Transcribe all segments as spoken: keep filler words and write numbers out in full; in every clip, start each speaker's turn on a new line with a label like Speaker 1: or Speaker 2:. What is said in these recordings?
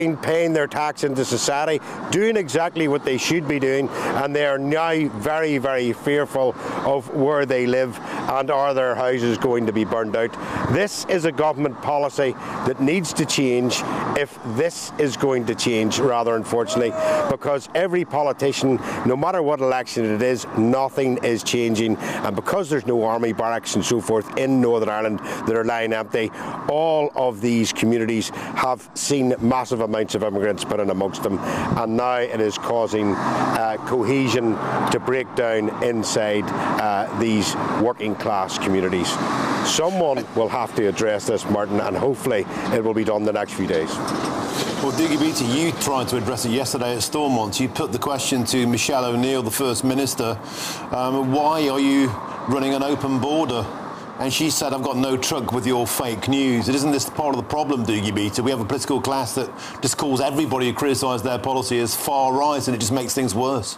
Speaker 1: paying their tax into society, doing exactly what they should be doing, and they are now very, very fearful of where they live and are their houses going to be burned out. This is a government policy that needs to change if this is going to change, rather unfortunately, because every politician, no matter what election it is, nothing is changing, and because there's no army barracks and so forth in Northern Ireland that are lying empty, all of these communities have seen massive amounts of immigrants put in amongst them, and now it is causing uh, cohesion to break down inside uh, these working class communities. Someone will have to address this, Martin, and hopefully it will be done the next few days.
Speaker 2: Well, Dougie Beattie, you tried to address it yesterday at Stormont. You put the question to Michelle O'Neill, the First Minister, um, why are you running an open border? And she said, I've got no truck with your fake news. Isn't this part of the problem, Dougie Beattie? We have a political class that just calls everybody who criticises their policy as far right, and it just makes things worse.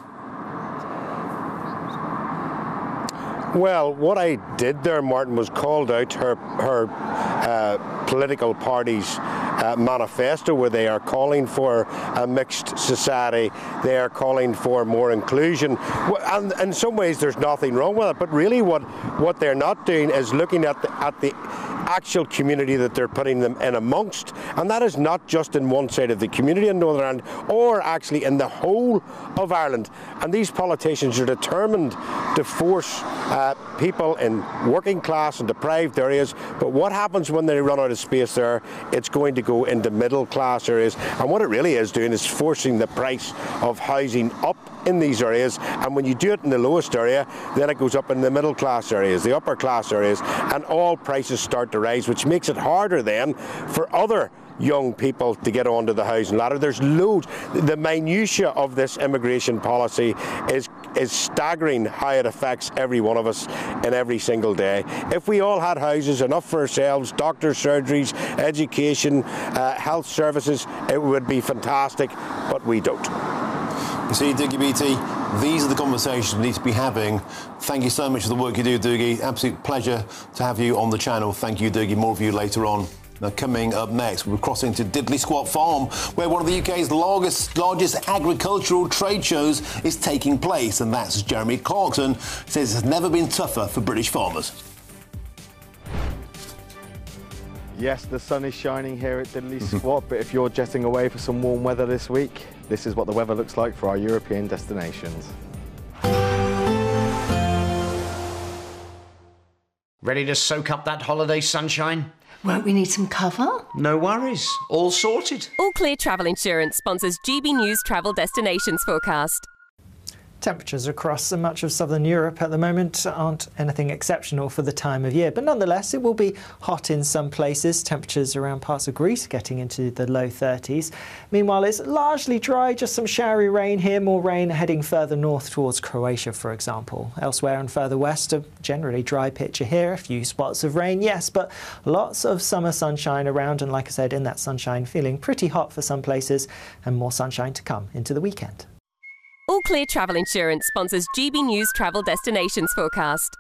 Speaker 1: Well, what I did there, Martin, was called out her, her uh, political party's uh, manifesto, where they are calling for a mixed society, they are calling for more inclusion, and in some ways there's nothing wrong with it, but really what, what they're not doing is looking at the, at the actual community that they're putting them in amongst, and that is not just in one side of the community in Northern Ireland, or actually in the whole of Ireland. And these politicians are determined to force uh, people in working class and deprived areas, but what happens when they run out of space there? It's going to go into middle class areas, and what it really is doing is forcing the price of housing up in these areas, and when you do it in the lowest area, then it goes up in the middle class areas, the upper class areas, and all prices start to rise, which makes it harder then for other young people to get onto the housing ladder. There's loads. The minutiae of this immigration policy is is staggering how it affects every one of us in every single day. If we all had houses, enough for ourselves, doctors, surgeries, education, uh, health services, it would be fantastic, but we don't.
Speaker 2: You see, Dougie Beattie, these are the conversations we need to be having. Thank you so much for the work you do, Dougie. Absolute pleasure to have you on the channel. Thank you, Dougie. More of you later on. Now, coming up next, we're crossing to Diddley Squat Farm, where one of the U K's largest, largest agricultural trade shows is taking place, and that's Jeremy Clarkson says it's never been tougher for British farmers.
Speaker 3: Yes, the sun is shining here at Diddley Squat, but if you're jetting away for some warm weather this week, this is what the weather looks like for our European destinations.
Speaker 4: Ready to soak up that holiday sunshine?
Speaker 5: Won't we need some cover?
Speaker 4: No worries, all sorted.
Speaker 6: All Clear Travel Insurance sponsors G B News Travel Destinations Forecast.
Speaker 7: Temperatures across much of southern Europe at the moment aren't anything exceptional for the time of year, but nonetheless it will be hot in some places. Temperatures around parts of Greece getting into the low thirties. Meanwhile, it's largely dry, just some showery rain here, more rain heading further north towards Croatia, for example. Elsewhere and further west, a generally dry picture here, a few spots of rain, yes, but lots of summer sunshine around, and like I said, in that sunshine, feeling pretty hot for some places, and more sunshine to come into the weekend.
Speaker 6: All Clear Travel Insurance sponsors G B News Travel Destinations Forecast.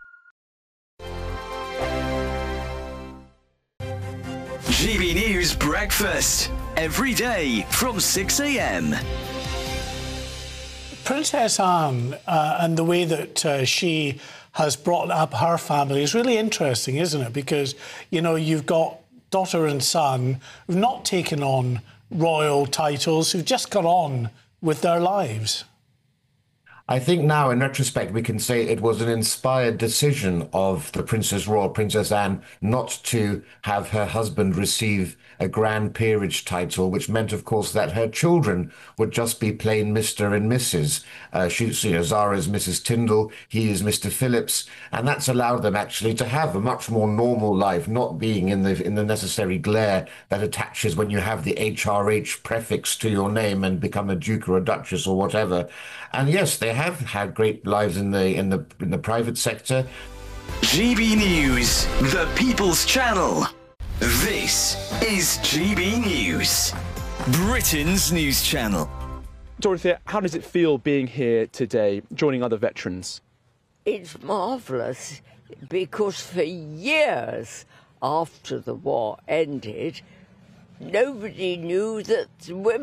Speaker 8: G B News Breakfast, every day from six a m.
Speaker 9: Princess Anne uh, and the way that uh, she has brought up her family is really interesting, isn't it? Because, you know, you've got daughter and son who've not taken on royal titles, who've just got on with their lives.
Speaker 10: I think now, in retrospect, we can say it was an inspired decision of the Princess Royal, Princess Anne, not to have her husband receive a Grand Peerage title, which meant, of course, that her children would just be plain Mister and Missus Uh, she, you know, Zara is Missus Tyndall, he is Mister Phillips, and that's allowed them actually to have a much more normal life, not being in the in the necessary glare that attaches when you have the H R H prefix to your name and become a duke or a duchess or whatever. And yes, they have had great lives in the in the in the private sector.
Speaker 8: G B News, the People's Channel. This is G B News, Britain's news channel.
Speaker 11: Dorothea, how does it feel being here today, joining other veterans?
Speaker 12: It's marvellous, because for years after the war ended, nobody knew that women